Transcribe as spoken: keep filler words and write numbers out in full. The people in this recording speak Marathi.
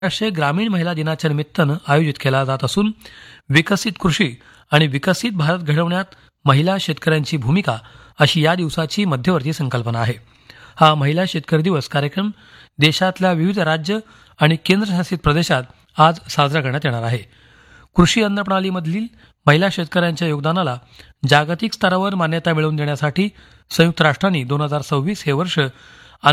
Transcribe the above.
राष्ट्रीय ग्रामीण महिला दिनाच्या निमित्तानं आयोजित केला जात असून विकसित कृषी आणि विकसित भारत घडवण्यात महिला शेतकऱ्यांची भूमिका अशी या दिवसाची मध्यवर्ती संकल्पना आहे. हा महिला शेतकरी दिवस कार्यक्रम देशातल्या विविध राज्य आणि केंद्रशासित प्रदेशात आज साजरा करण्यात येणार आहे. कृषी अन्न प्रणालीमधील महिला शेतकऱ्यांच्या योगदानाला जागतिक स्तरावर मान्यता मिळवून देण्यासाठी संयुक्त राष्ट्रांनी दोन हजार सव्वीस हे वर्ष